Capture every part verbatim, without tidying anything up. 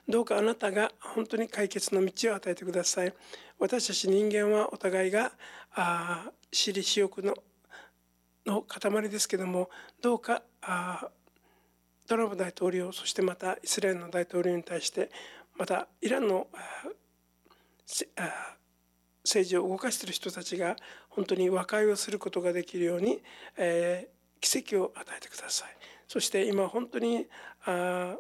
どうかあなたが本当に解決の道を与えてください。私たち人間はお互いがあ私利私欲のの塊ですけども、どうかあトランプ大統領、そしてまたイスラエルの大統領に対して、またイランの政治を動かしている人たちが本当に和解をすることができるように、えー、奇跡を与えてください。そして今本当にあ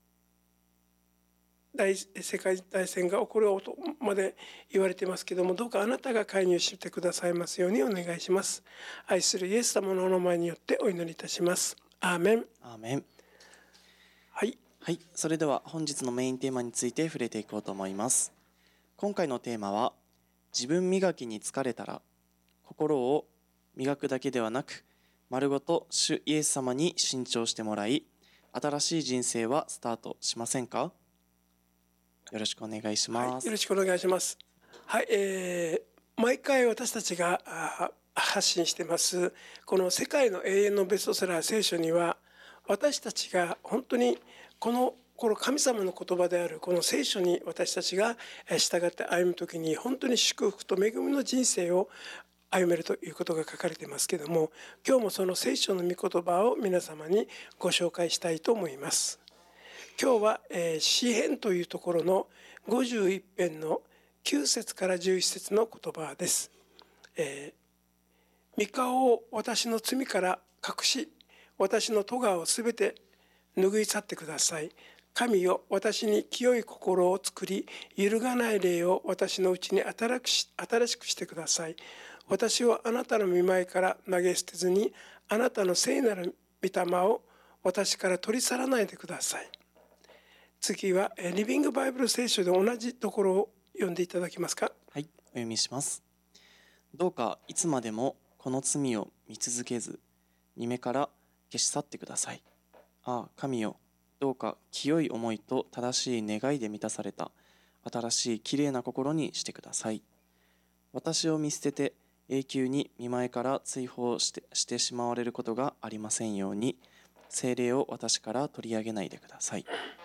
大世界大戦が起こるとまで言われていますけれども、どうかあなたが介入してくださいますようにお願いします。愛するイエス様のお名前によってお祈りいたします。アーメン。 アーメン。 はい、 はい、それでは本日のメインテーマについて触れていこうと思います。今回のテーマは、自分磨きに疲れたら心を磨くだけではなく、丸ごと主イエス様に信調してもらい、新しい人生はスタートしませんか？よろしくお願いします。 はい、よろしくお願いします。はい、えー、毎回私たちが発信してますこの世界の永遠のベストセラー聖書には、私たちが本当にこのこの神様の言葉であるこの聖書に私たちが従って歩むときに、本当に祝福と恵みの人生を歩めるということが書かれていますけれども、今日もその聖書の御言葉を皆様にご紹介したいと思います。今日は、えー、詩編というところのごじゅういち編のきゅう節からじゅういち節の言葉です。えー、御顔を私の罪から隠し、私の咎をすべて拭い去ってください。神よ、私に清い心を作り、揺るがない霊を私のうちに新しくしてください。私をあなたの御前から投げ捨てずに、あなたの聖なる御霊を私から取り去らないでください。次はリビングバイブル聖書で同じところを読んでいただけますか？ はい、お読みします。どうかいつまでもこの罪を見続けず、御目から消し去ってください。ああ、神よ、どうか清い思いと正しい願いで満たされた新しいきれいな心にしてください。私を見捨てて永久に御前から追放して、してしまわれることがありませんように、聖霊を私から取り上げないでください。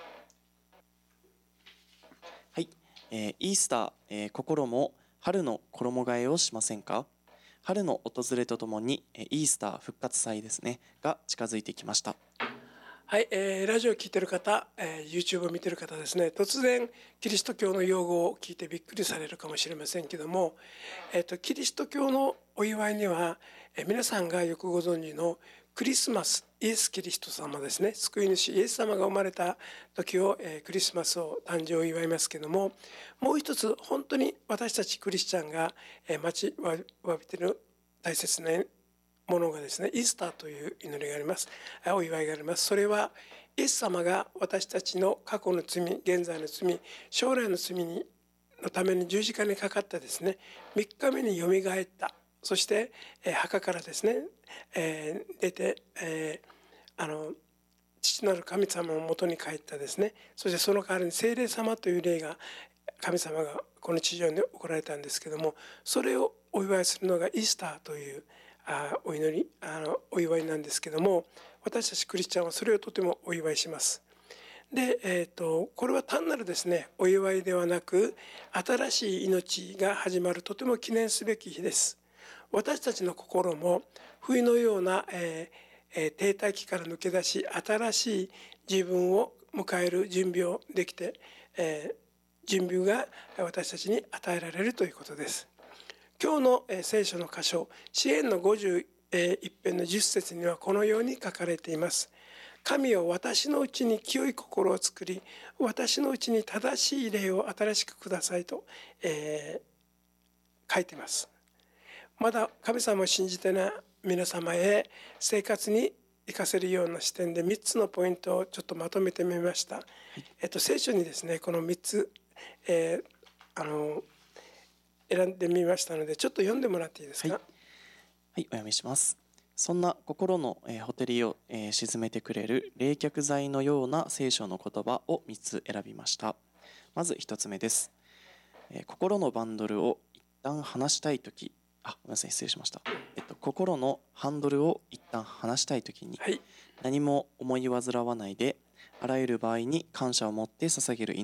はい、えー、イースター、えー、心も春の衣替えをしませんか？春の訪れとともにイースター復活祭ですねが近づいてきました。 はい、えー、ラジオを聞いてる方、えー、YouTube を見てる方ですね、突然キリスト教の用語を聞いてびっくりされるかもしれませんけども、えーと、キリスト教のお祝いには、えー、皆さんがよくご存知のクリスマス、イエス・キリスト様ですね、救い主イエス様が生まれた時を、えー、クリスマスを誕生を祝いますけども、もう一つ本当に私たちクリスチャンが、えー、待ちわびている大切なものがですね、イースターという祈りがあります。お祝いがあります。それはイエス様が私たちの過去の罪、現在の罪、将来の罪にのために十字架にかかったですね、みっかめによみがえった。そして、えー、墓からですね、えー、出て、えー、あの父なる神様のもとに帰ったですね。そしてその代わりに聖霊様という霊が神様がこの地上に送られたんですけども、それをお祝いするのがイースターというあお祈りあのお祝いなんですけども、私たちクリスチャンはそれをとてもお祝いします。で、えーと、これは単なるですねお祝いではなく、新しい命が始まるとても記念すべき日です。私たちの心も冬のような、えーえー、停滞期から抜け出し、新しい自分を迎える準備をできて、えー、準備が私たちに与えられるということです。今日の聖書の箇所、詩編のごじゅういち編のじゅっ節にはこのように書かれています。神よ、私のうちに清い心を作り、私のうちに正しい霊を新しくくださいと、えー、書いています。まだ神様を信じてない皆様へ生活に生かせるような視点でみっつのポイントをちょっとまとめてみました。えっと、聖書にですね、このみっつ、えー、あの選んでみましたので、ちょっと読んでもらっていいですか？ はい、はい、お読みします。そんな心の、えー、ほてりを、えー、沈めてくれる冷却剤のような聖書の言葉をみっつ選びました。まずひとつめです。えー、心のバンドルを一旦離したいとき、あ、ごめんなさい、失礼しました。えっと、心のハンドルを一旦離したいときに、 はい、 何も思い煩わないで、あらゆる場合に感謝を持って捧げる